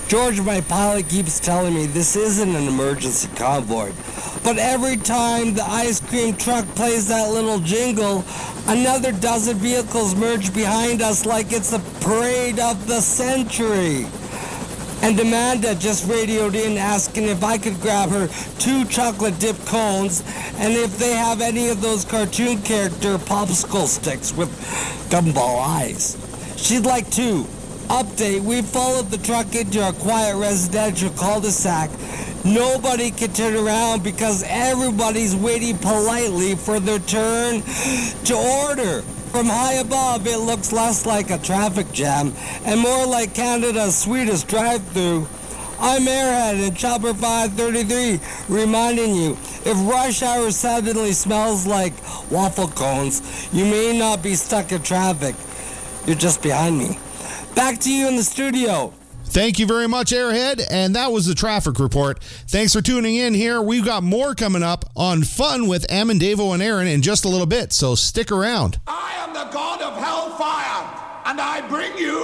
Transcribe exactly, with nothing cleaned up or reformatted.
George, my pilot, keeps telling me this isn't an emergency convoy. But every time the ice cream truck plays that little jingle, another dozen vehicles merge behind us like it's the parade of the century. And Amanda just radioed in asking if I could grab her two chocolate dip cones and if they have any of those cartoon character popsicle sticks with gumball eyes. She'd like two. Update, we followed the truck into a quiet residential cul-de-sac. Nobody can turn around because everybody's waiting politely for their turn to order. From high above, it looks less like a traffic jam and more like Canada's sweetest drive-thru. I'm Airhead in Chopper five thirty-three, reminding you, if rush hour suddenly smells like waffle cones, you may not be stuck in traffic. You're just behind me. Back to you in the studio. Thank you very much, Airhead. And that was the traffic report. Thanks for tuning in here. We've got more coming up on Fun with Am, Davo, and Aaron in just a little bit, so stick around. I am the god of hellfire, and I bring you